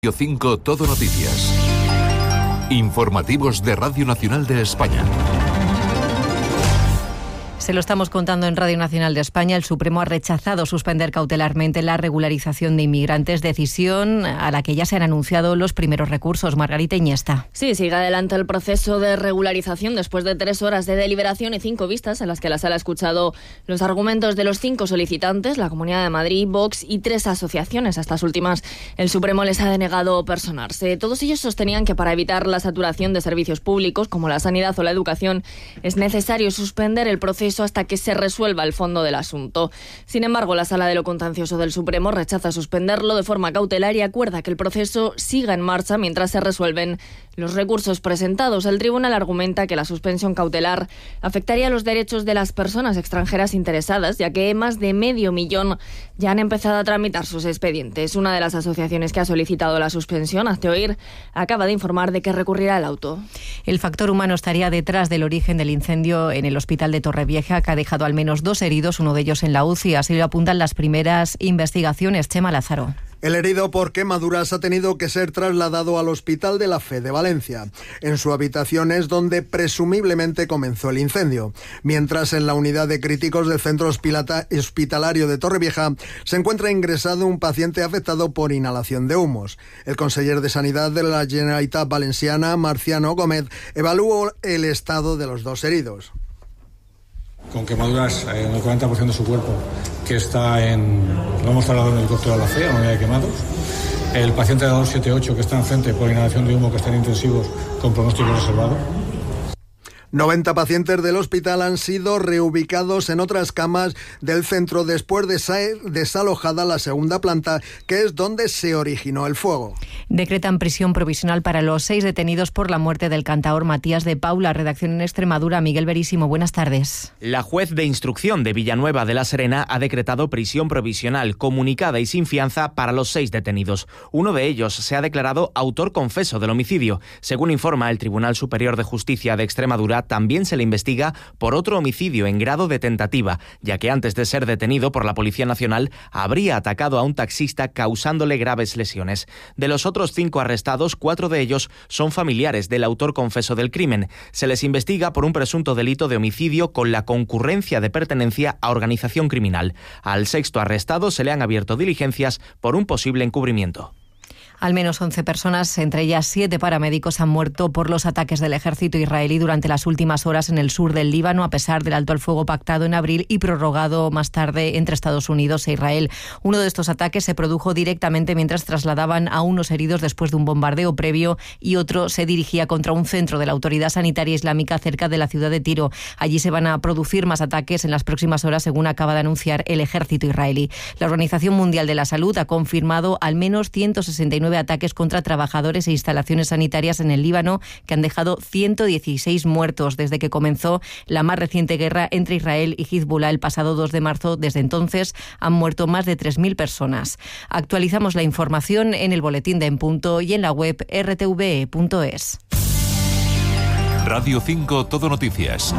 Radio 5 Todo Noticias. Informativos de Radio Nacional de España. Se lo estamos contando en Radio Nacional de España. El Supremo ha rechazado suspender cautelarmente la regularización de inmigrantes, decisión a la que ya se han anunciado los primeros recursos. Margarita Iniesta. Sí, sigue adelante el proceso de regularización después de 3 horas de deliberación y 5 vistas en las que la Sala ha escuchado los argumentos de los 5 solicitantes, la Comunidad de Madrid, Vox y 3 asociaciones. A estas últimas el Supremo les ha denegado personarse. Todos ellos sostenían que para evitar la saturación de servicios públicos como la sanidad o la educación es necesario suspender el proceso hasta que se resuelva el fondo del asunto. Sin embargo, la Sala de lo Contencioso del Supremo rechaza suspenderlo de forma cautelar y acuerda que el proceso siga en marcha mientras se resuelven los recursos presentados. El tribunal argumenta que la suspensión cautelar afectaría los derechos de las personas extranjeras interesadas, ya que más de 500.000 ya han empezado a tramitar sus expedientes. Una de las asociaciones que ha solicitado la suspensión, Hazte Oír, acaba de informar de que recurrirá el auto. El factor humano estaría detrás del origen del incendio en el hospital de Torrevieja, que ha dejado al menos 2 heridos, uno de ellos en la UCI. Así lo apuntan las primeras investigaciones. Chema Lázaro. El herido por quemaduras ha tenido que ser trasladado al Hospital de la Fe de Valencia. En su habitación es donde presumiblemente comenzó el incendio. Mientras en la unidad de críticos del centro hospitalario de Torrevieja se encuentra ingresado un paciente afectado por inhalación de humos. El conseller de Sanidad de la Generalitat Valenciana, Marciano Gómez, evaluó el estado de los 2 heridos. Con quemaduras en el 40% de su cuerpo, que está lo hemos trasladado en el helicóptero a la FE, a la unidad de quemados. El paciente de la 278, que está enfrente por inhalación de humo, que está en intensivos con pronóstico reservado. 90 pacientes del hospital han sido reubicados en otras camas del centro después de ser desalojada la segunda planta, que es donde se originó el fuego. Decretan prisión provisional para los 6 detenidos por la muerte del cantaor Matías de Paula. Redacción en Extremadura, Miguel Verísimo. Buenas tardes. La juez de instrucción de Villanueva de la Serena ha decretado prisión provisional comunicada y sin fianza para los 6 detenidos. Uno de ellos se ha declarado autor confeso del homicidio. Según informa el Tribunal Superior de Justicia de Extremadura, también se le investiga por otro homicidio en grado de tentativa, ya que antes de ser detenido por la Policía Nacional habría atacado a un taxista causándole graves lesiones. De los otros 5 arrestados, 4 de ellos son familiares del autor confeso del crimen. Se les investiga por un presunto delito de homicidio con la concurrencia de pertenencia a organización criminal. Al 6º arrestado se le han abierto diligencias por un posible encubrimiento. Al menos 11 personas, entre ellas 7 paramédicos, han muerto por los ataques del ejército israelí durante las últimas horas en el sur del Líbano, a pesar del alto al fuego pactado en abril y prorrogado más tarde entre Estados Unidos e Israel. Uno de estos ataques se produjo directamente mientras trasladaban a unos heridos después de un bombardeo previo, y otro se dirigía contra un centro de la Autoridad Sanitaria Islámica cerca de la ciudad de Tiro. Allí se van a producir más ataques en las próximas horas, según acaba de anunciar el ejército israelí. La Organización Mundial de la Salud ha confirmado al menos 169 ataques contra trabajadores e instalaciones sanitarias en el Líbano, que han dejado 116 muertos desde que comenzó la más reciente guerra entre Israel y Hezbollah el pasado 2 de marzo. Desde entonces han muerto más de 3.000 personas. Actualizamos la información en el boletín de En Punto y en la web rtve.es. Radio 5 Todo Noticias.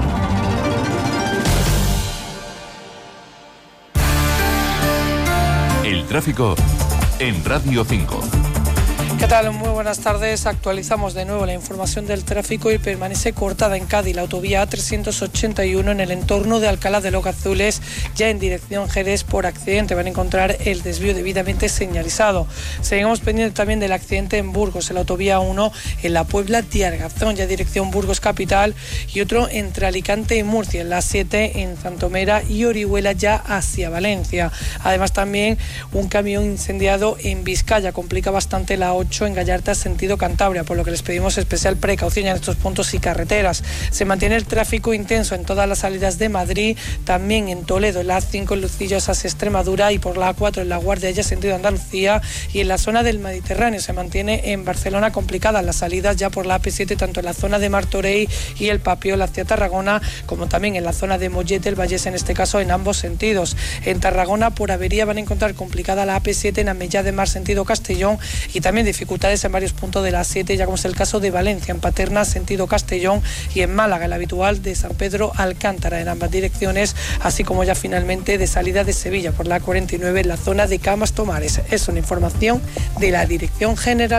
El tráfico en Radio 5. ¿Qué tal? Muy buenas tardes. Actualizamos de nuevo la información del tráfico y permanece cortada en Cádiz la autovía A381 en el entorno de Alcalá de los Gazules, ya en dirección Jerez por accidente. Van a encontrar el desvío debidamente señalizado. Seguimos pendientes también del accidente en Burgos, en la autovía 1 en la Puebla de Argazón, ya dirección Burgos capital, y otro entre Alicante y Murcia, en la 7 en Santomera y Orihuela, ya hacia Valencia. Además también un camión incendiado en Vizcaya, complica bastante la 8 en Gallarta sentido Cantabria, por lo que les pedimos especial precaución en estos puntos y carreteras. Se mantiene el tráfico intenso en todas las salidas de Madrid, también en Toledo, en la A5 en Lucillos hacia Extremadura, y por la A4 en La Guardia ya sentido Andalucía, y en la zona del Mediterráneo se mantiene en Barcelona complicadas las salidas ya por la AP7, tanto en la zona de Martorell y el Papiol hacia Tarragona, como también en la zona de Mollet del Vallés, en este caso en ambos sentidos. En Tarragona por avería van a encontrar complicada la AP7 en Amellá de Mar sentido Castellón, y también dificultades en varios puntos de la 7, ya como es el caso de Valencia, en Paterna, sentido Castellón, y en Málaga, el habitual de San Pedro Alcántara, en ambas direcciones, así como ya finalmente de salida de Sevilla por la 49 en la zona de Camas Tomares. Es una información de la Dirección General